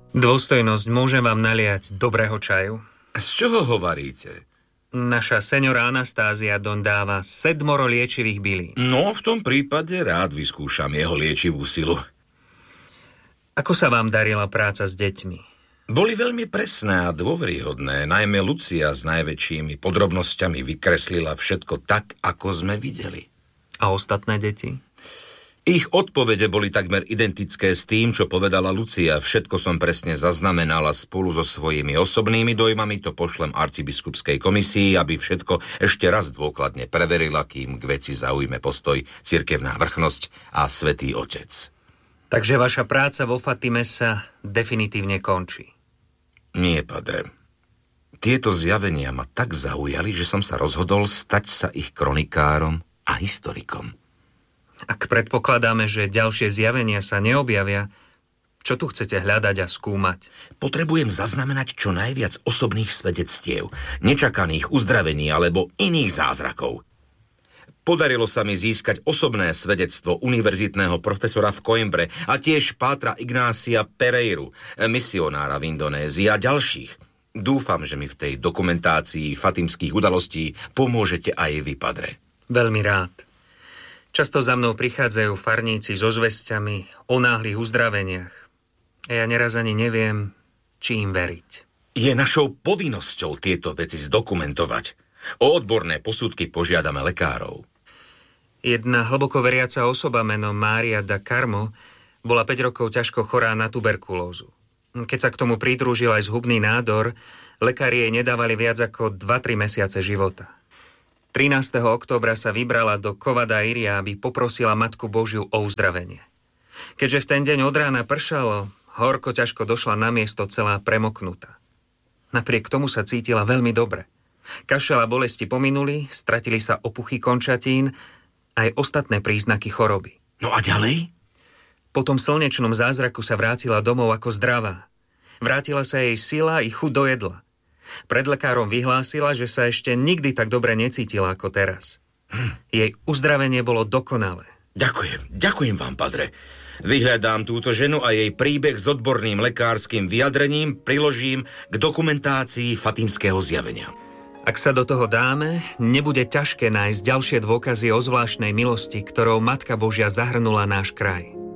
Dôstojnosť, môžem vám naliať dobrého čaju? Z čoho hovoríte? Naša seňora Anastázia dondáva 7 liečivých bylín. No, v tom prípade rád vyskúšam jeho liečivú silu. Ako sa vám darila práca s deťmi? Boli veľmi presné a dôveryhodné, najmä Lucia s najväčšími podrobnosťami vykreslila všetko tak, ako sme videli. A ostatné deti? Ich odpovede boli takmer identické s tým, čo povedala Lucia. Všetko som presne zaznamenala spolu so svojimi osobnými dojmami, to pošlem arcibiskupskej komisii, aby všetko ešte raz dôkladne preverila, kým k veci zaujme postoj cirkevná vrchnosť a Svätý Otec. Takže vaša práca vo Fatime sa definitívne končí. Nie, padre. Tieto zjavenia ma tak zaujali, že som sa rozhodol stať sa ich kronikárom a historikom. Ak predpokladáme, že ďalšie zjavenia sa neobjavia, čo tu chcete hľadať a skúmať? Potrebujem zaznamenať čo najviac osobných svedectiev, nečakaných uzdravení alebo iných zázrakov. Podarilo sa mi získať osobné svedectvo univerzitného profesora v Coimbre a tiež pátra Ignácia Pereiru, misionára v Indonézii a ďalších. Dúfam, že mi v tej dokumentácii fatimských udalostí pomôžete aj vy, padre. Veľmi rád. Často za mnou prichádzajú farníci so zvesťami o náhlych uzdraveniach. A ja neraz ani neviem, či im veriť. Je našou povinnosťou tieto veci zdokumentovať. O odborné posudky požiadame lekárov. Jedna hlboko veriaca osoba menom Mária da Carmo bola 5 rokov ťažko chorá na tuberkulózu. Keď sa k tomu pridružil aj zhubný nádor, lekári jej nedávali viac ako 2-3 mesiace života. 13. októbra sa vybrala do Kovada Iria, aby poprosila Matku Božiu o uzdravenie. Keďže v ten deň od rána pršalo, horko ťažko došla na miesto celá premoknutá. Napriek tomu sa cítila veľmi dobre. Kašel a bolesti pominuli, stratili sa opuchy končatín, aj ostatné príznaky choroby. No a ďalej? Po tom slnečnom zázraku sa vrátila domov ako zdravá. Vrátila sa jej sila i chuť do jedla. Pred lekárom vyhlásila, že sa ešte nikdy tak dobre necítila ako teraz. Jej uzdravenie bolo dokonalé. Ďakujem vám, padre. Vyhľadám túto ženu a jej príbeh s odborným lekárskym vyjadrením priložím k dokumentácii fatimského zjavenia. Ak sa do toho dáme, nebude ťažké nájsť ďalšie dôkazy o zvláštnej milosti, ktorou Matka Božia zahrnula náš kraj.